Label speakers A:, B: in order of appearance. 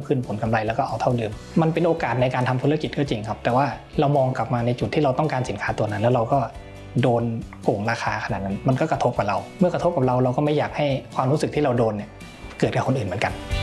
A: ขึ้นผลกำไรแล้วก็เอาเท่าเดิมมันเป็นโอกาสในการทำธุรกิจก็จริงครับแต่ว่าเรามองกลับมาในจุดที่เราต้องการสินค้าตัวนั้นแล้วเราก็โดนโกงราคาขนาดนั้นมันก็กระทบกับเราเมื่อกระทบกับเราเราก็ไม่อยากให้ความรู้สึกที่เราโดนเนี่ยเกิดกับคนอื่นเหมือนกัน